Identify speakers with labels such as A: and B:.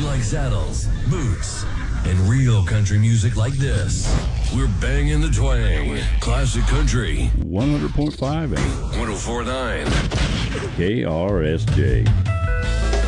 A: like saddles, boots, and real country music like this. We're banging the twang. Classic country.
B: 100.5 and
A: 104.9.
B: KRSJ.